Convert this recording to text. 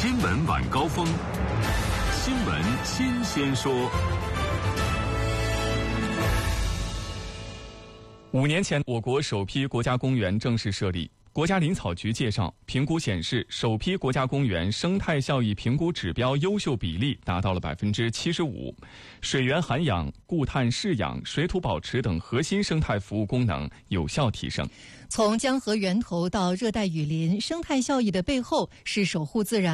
新闻晚高峰，新闻新鲜说。5年前，我国首批国家公园正式设立。国家林草局介绍，评估显示，首批国家公园生态效益评估指标优秀比例达到了75%，水源涵养、固碳释养、水土保持等核心生态服务功能有效提升。 从江河源头到热带雨林，生态效益的背后是守护自然